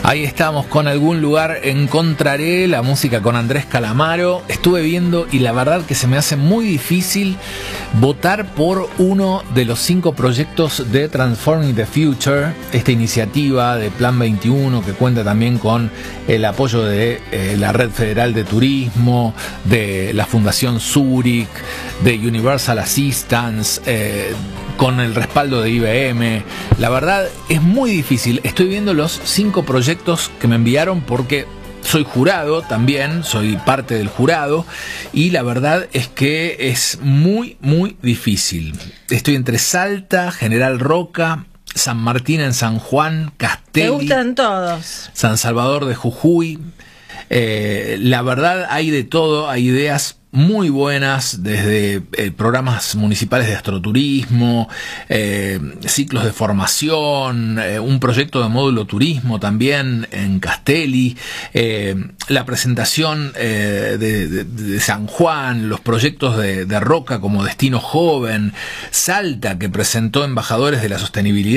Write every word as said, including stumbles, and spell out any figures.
Ahí estamos con Algún Lugar Encontraré, la música con Andrés Calamaro. Estuve viendo y la verdad que se me hace muy difícil votar por uno de los cinco proyectos de Transforming the Future, esta iniciativa de Plan veintiuno que cuenta también con el apoyo de eh, la Red Federal de Turismo, de la Fundación Zurich, de Universal Assistance, eh, con el respaldo de I B M. La verdad es muy difícil. Estoy viendo los cinco proyectos que me enviaron porque soy jurado también, soy parte del jurado, y la verdad es que es muy, muy difícil. Estoy entre Salta, General Roca, San Martín en San Juan, Castelli. Me gustan todos. San Salvador de Jujuy. Eh, la verdad hay de todo, hay ideas muy buenas, desde eh, programas municipales de astroturismo, eh, ciclos de formación, eh, un proyecto de módulo turismo también en Castelli, eh, la presentación eh, de, de, de San Juan, los proyectos de, de Roca como Destino Joven, Salta que presentó embajadores de la sostenibilidad